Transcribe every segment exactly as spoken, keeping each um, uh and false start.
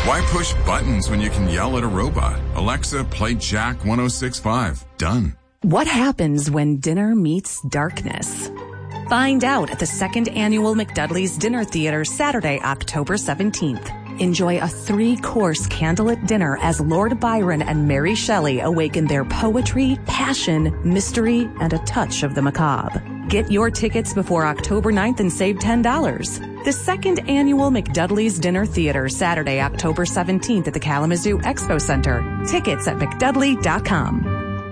Why push buttons when you can yell at a robot? Alexa, play Jack one oh six point five. Done. What happens when dinner meets darkness? Find out at the second annual McDudley's Dinner Theater Saturday, October seventeenth. Enjoy a three-course candlelit dinner as Lord Byron and Mary Shelley awaken their poetry, passion, mystery, and a touch of the macabre. Get your tickets before October ninth and save ten dollars. The second annual McDudley's Dinner Theater, Saturday, October seventeenth at the Kalamazoo Expo Center. Tickets at mcdudley dot com.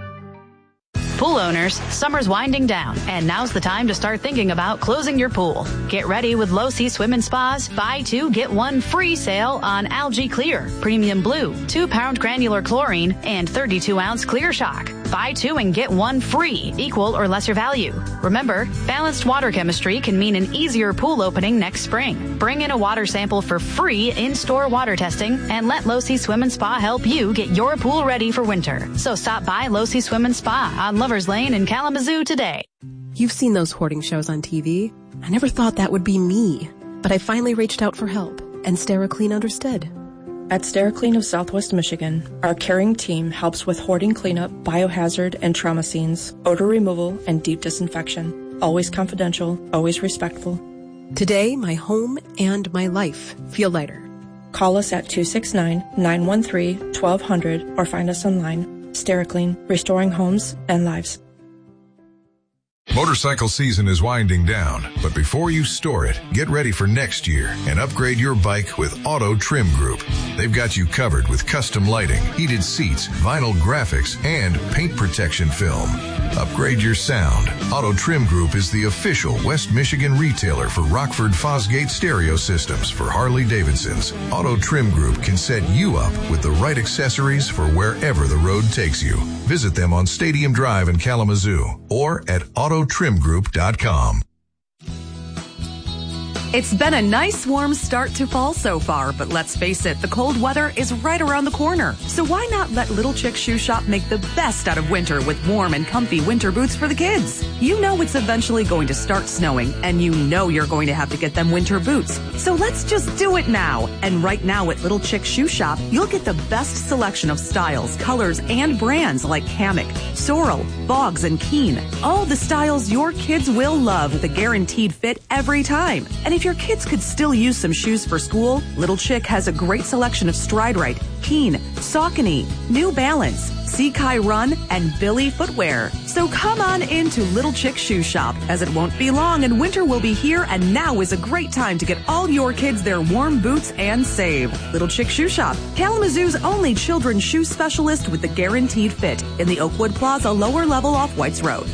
Pool owners, summer's winding down, and now's the time to start thinking about closing your pool. Get ready with Low Sea Swim and Spa's buy two, get one free sale on Algae Clear, Premium Blue, two pound granular chlorine, and thirty-two ounce Clear Shock. Buy two and get one free, equal or lesser value. Remember, balanced water chemistry can mean an easier pool opening next spring. Bring in a water sample for free in-store water testing and let Low Sea Swim and Spa help you get your pool ready for winter. So stop by Low Sea Swim and Spa on Lovers Lane in Kalamazoo today. You've seen those hoarding shows on T V. I never thought that would be me, but I finally reached out for help, and SteriClean understood. At SteriClean of Southwest Michigan, our caring team helps with hoarding cleanup, biohazard and trauma scenes, odor removal, and deep disinfection. Always confidential, always respectful. Today, my home and my life feel lighter. Call us at two six nine, nine one three, one two zero zero or find us online. SteriClean, restoring homes and lives. Motorcycle season is winding down, but before you store it, get ready for next year and upgrade your bike with Auto Trim Group. They've got you covered with custom lighting, heated seats, vinyl graphics, and paint protection film. Upgrade your sound. Auto Trim Group is the official West Michigan retailer for Rockford Fosgate stereo systems for Harley-Davidsons. Auto Trim Group can set you up with the right accessories for wherever the road takes you. Visit them on Stadium Drive in Kalamazoo or at auto trim group dot com. It's been a nice warm start to fall so far, but let's face it, the cold weather is right around the corner. So why not let Little Chick Shoe Shop make the best out of winter with warm and comfy winter boots for the kids? You know it's eventually going to start snowing, and you know you're going to have to get them winter boots. So let's just do it now. And right now at Little Chick Shoe Shop, you'll get the best selection of styles, colors, and brands like Hammock, Sorrel, Boggs, and Keen. All the styles your kids will love with a guaranteed fit every time. And if your kids could still use some shoes for school, Little Chick has a great selection of Stride Rite, Keen, Saucony, New Balance, Seakai Run, and Billy footwear. So come on into Little Chick Shoe Shop, as it won't be long and winter will be here, and now is a great time to get all your kids their warm boots and save. Little Chick Shoe Shop, Kalamazoo's only children's shoe specialist with the guaranteed fit in the Oakwood Plaza lower level off Whites Road.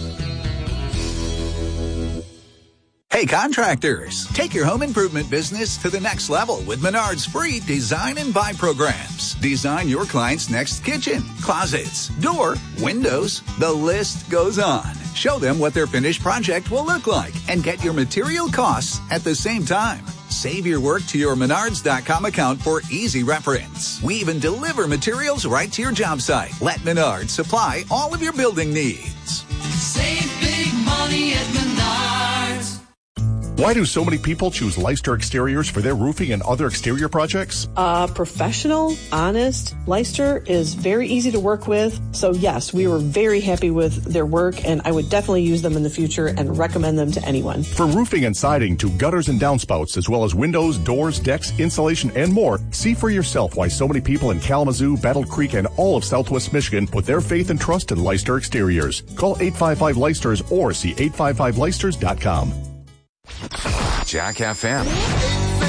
Hey contractors, take your home improvement business to the next level with Menard's free design and buy programs. Design your client's next kitchen, closets, door, windows, the list goes on. Show them what their finished project will look like and get your material costs at the same time. Save your work to your menards dot com account for easy reference. We even deliver materials right to your job site. Let Menards supply all of your building needs. Save big money at Menards. Why do so many people choose Leister Exteriors for their roofing and other exterior projects? Uh, professional, honest. Leister is very easy to work with. So yes, we were very happy with their work, and I would definitely use them in the future and recommend them to anyone. From roofing and siding to gutters and downspouts, as well as windows, doors, decks, insulation, and more, see for yourself why so many people in Kalamazoo, Battle Creek, and all of Southwest Michigan put their faith and trust in Leister Exteriors. Call eight five five Leisters or see eight five five Leisters dot com. Jack F M.